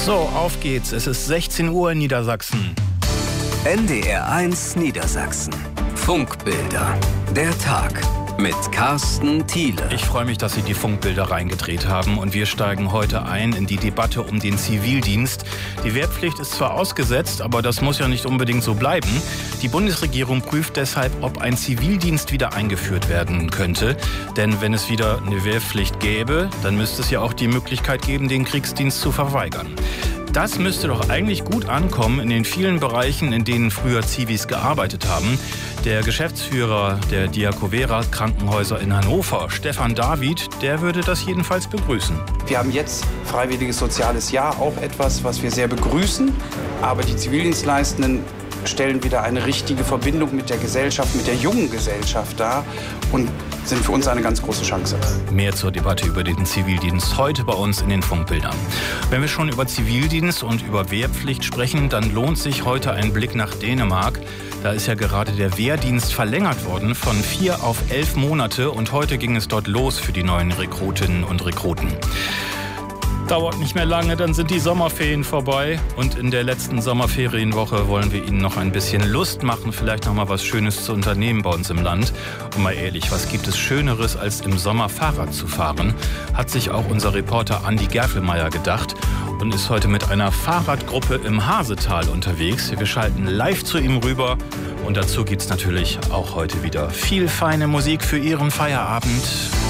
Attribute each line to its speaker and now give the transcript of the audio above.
Speaker 1: So, auf geht's. Es ist 16 Uhr in Niedersachsen.
Speaker 2: NDR1 Niedersachsen. Funkbilder. Der Tag mit Carsten Thiele.
Speaker 1: Ich freue mich, dass Sie die Funkbilder reingedreht haben und wir steigen heute ein in die Debatte um den Zivildienst. Die Wehrpflicht ist zwar ausgesetzt, aber das muss ja nicht unbedingt so bleiben. Die Bundesregierung prüft deshalb, ob ein Zivildienst wieder eingeführt werden könnte. Denn wenn es wieder eine Wehrpflicht gäbe, dann müsste es ja auch die Möglichkeit geben, den Kriegsdienst zu verweigern. Das müsste doch eigentlich gut ankommen in den vielen Bereichen, in denen früher Zivis gearbeitet haben. Der Geschäftsführer der Diakovera Krankenhäuser in Hannover, Stefan David, der würde das jedenfalls begrüßen.
Speaker 3: Wir haben jetzt freiwilliges soziales Jahr, auch etwas, was wir sehr begrüßen. Aber die Zivildienstleistenden stellen wieder eine richtige Verbindung mit der Gesellschaft, mit der jungen Gesellschaft dar und sind für uns eine ganz große Chance.
Speaker 1: Mehr zur Debatte über den Zivildienst heute bei uns in den Funkbildern. Wenn wir schon über Zivildienst und über Wehrpflicht sprechen, dann lohnt sich heute ein Blick nach Dänemark. Da ist ja gerade der Wehrdienst verlängert worden von 4 auf 11 Monate und heute ging es dort los für die neuen Rekrutinnen und Rekruten. Dauert nicht mehr lange, dann sind die Sommerferien vorbei und in der letzten Sommerferienwoche wollen wir Ihnen noch ein bisschen Lust machen, vielleicht noch mal was Schönes zu unternehmen bei uns im Land. Und mal ehrlich, was gibt es Schöneres, als im Sommer Fahrrad zu fahren? Hat sich auch unser Reporter Andi Gerfelmeier gedacht und ist heute mit einer Fahrradgruppe im Hasetal unterwegs. Wir schalten live zu ihm rüber und dazu gibt's natürlich auch heute wieder viel feine Musik für Ihren Feierabend.